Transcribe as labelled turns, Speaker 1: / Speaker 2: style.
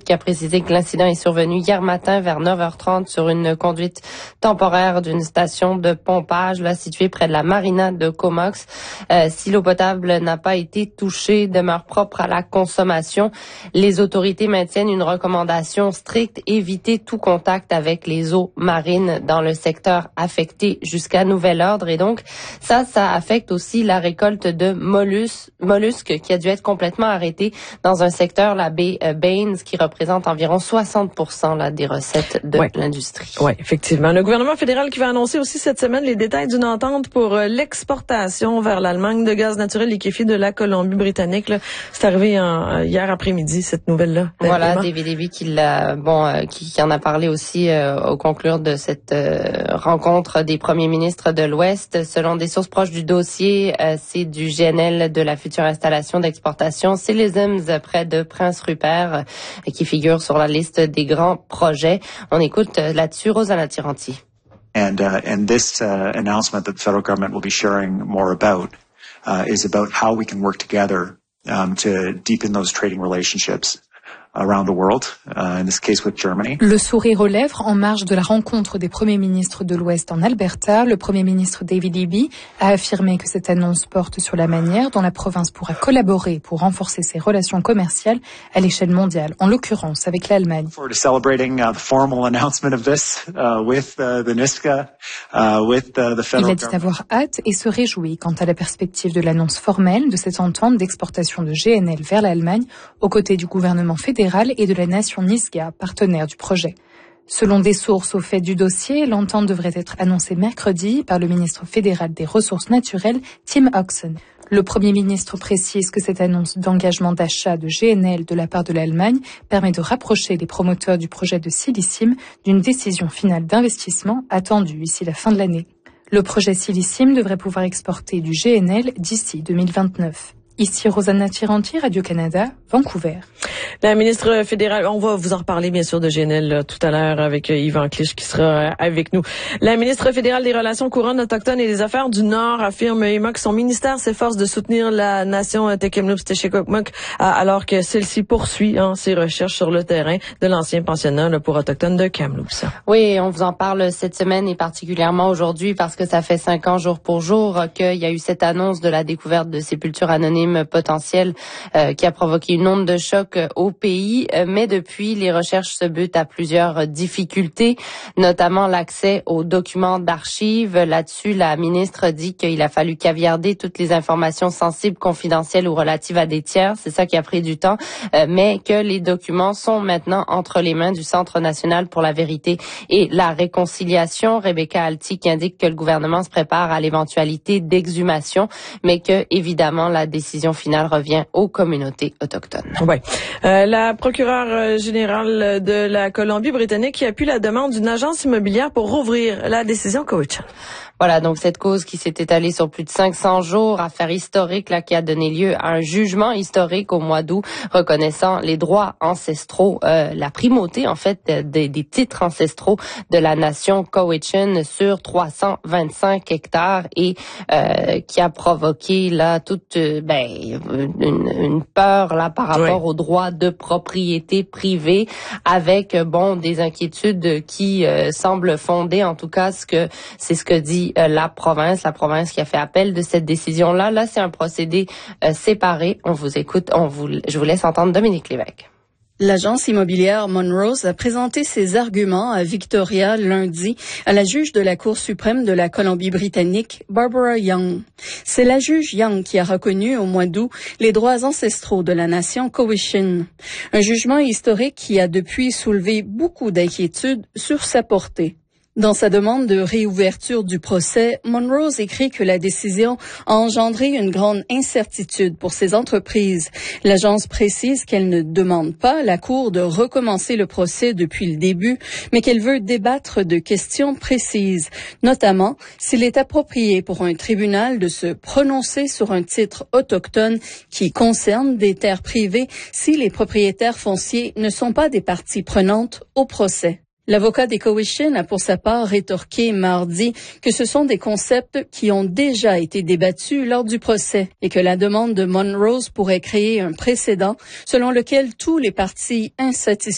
Speaker 1: qui a précisé que l'incident est survenu hier matin vers 9h30 sur une conduite temporaire d'une station de pompage là située près de la marina de Comox. Si l'eau potable n'a pas été touchée, demeure propre à la consommation. Les autorités maintiennent une recommandation stricte, éviter tout contact avec les eaux marines dans le secteur affecté jusqu'à nouvel ordre. Et donc, ça affecte aussi la récolte de mollusques qui a dû être complètement arrêtée dans un secteur, la baie Baines, qui représente environ 60% là, des recettes de l'industrie.
Speaker 2: Oui, effectivement. Le gouvernement fédéral qui va annoncer aussi cette semaine les détails d'une entente pour l'exportation vers l'Allemagne de gaz naturel liquéfié de la Colombie-Britannique. Là. C'est arrivé hier après-midi, cette nouvelle-là.
Speaker 1: Voilà, David Levy qui en a parlé aussi au conclure de cette rencontre des premiers ministres de l'Ouest. Selon des sources proches du dossier, c'est du GNL de la future installation d'exportation Célisyms près de Prince Rupert qui figure sur la liste des grands projets. On écoute là-dessus Rosanna Tiranti.
Speaker 3: And this announcement that the federal government will be sharing more about is about how we can work together to deepen those trading relationships around the world, in this case with Germany.
Speaker 4: Le sourire aux lèvres en marge de la rencontre des premiers ministres de l'Ouest en Alberta. Le premier ministre David Eby a affirmé que cette annonce porte sur la manière dont la province pourra collaborer pour renforcer ses relations commerciales à l'échelle mondiale, en l'occurrence avec l'Allemagne.
Speaker 3: Forward to celebrating the formal announcement of this with the NISCA, with the federal.
Speaker 4: Il a dit avoir hâte et se réjouit quant à la perspective de l'annonce formelle de cette entente d'exportation de GNL vers l'Allemagne aux côtés du gouvernement fédéral et de la nation Nisga'a, partenaire du projet. Selon des sources au fait du dossier, l'entente devrait être annoncée mercredi par le ministre fédéral des Ressources naturelles, Tim Oxen. Le Premier ministre précise que cette annonce d'engagement d'achat de GNL de la part de l'Allemagne permet de rapprocher les promoteurs du projet de Célisyms d'une décision finale d'investissement attendue ici la fin de l'année. Le projet Célisyms devrait pouvoir exporter du GNL d'ici 2029. Ici Rosanna Tiranti, Radio-Canada, Vancouver.
Speaker 2: La ministre fédérale, on va vous en reparler bien sûr de GNL tout à l'heure avec Yvan Clich qui sera avec nous. La ministre fédérale des Relations couronnes autochtones et des Affaires du Nord affirme que son ministère s'efforce de soutenir la nation Tk'emlúps-Te-Secwépemc alors que celle-ci poursuit ses recherches sur le terrain de l'ancien pensionnat pour autochtones de Kamloops.
Speaker 1: Oui, on vous en parle cette semaine et particulièrement aujourd'hui parce que ça fait 5 ans jour pour jour qu'il y a eu cette annonce de la découverte de sépultures anonymes potentielles qui a provoqué une onde de choc au pays, mais depuis, les recherches se butent à plusieurs difficultés, notamment l'accès aux documents d'archives. Là-dessus, la ministre dit qu'il a fallu caviarder toutes les informations sensibles, confidentielles ou relatives à des tiers. C'est ça qui a pris du temps, mais que les documents sont maintenant entre les mains du Centre national pour la vérité et la réconciliation. Rebecca Alti qui indique que le gouvernement se prépare à l'éventualité d'exhumation, mais que, évidemment, la décision finale revient aux communautés autochtones.
Speaker 2: Ouais. La procureure générale de la Colombie-Britannique appuie la demande d'une agence immobilière pour rouvrir la décision Cowichan.
Speaker 1: Voilà, donc cette cause qui s'est étalée sur plus de 500 jours, affaire historique là qui a donné lieu à un jugement historique au mois d'août reconnaissant les droits ancestraux, la primauté en fait des titres ancestraux de la nation Cowichan sur 325 hectares et qui a provoqué là toute une peur là par rapport aux droits de propriété privée avec des inquiétudes qui semblent fondées, en tout cas c'est ce que dit la province qui a fait appel de cette décision-là. Là, c'est un procédé séparé. On vous écoute, je vous laisse entendre Dominique Lévesque.
Speaker 5: L'agence immobilière Monrose a présenté ses arguments à Victoria lundi à la juge de la Cour suprême de la Colombie-Britannique, Barbara Young. C'est la juge Young qui a reconnu au mois d'août les droits ancestraux de la nation Cowichan. Un jugement historique qui a depuis soulevé beaucoup d'inquiétudes sur sa portée. Dans sa demande de réouverture du procès, Monrose écrit que la décision a engendré une grande incertitude pour ces entreprises. L'agence précise qu'elle ne demande pas à la Cour de recommencer le procès depuis le début, mais qu'elle veut débattre de questions précises, notamment s'il est approprié pour un tribunal de se prononcer sur un titre autochtone qui concerne des terres privées si les propriétaires fonciers ne sont pas des parties prenantes au procès. L'avocat des Cowichan a pour sa part rétorqué mardi que ce sont des concepts qui ont déjà été débattus lors du procès et que la demande de Monrose pourrait créer un précédent selon lequel tous les partis insatisfaits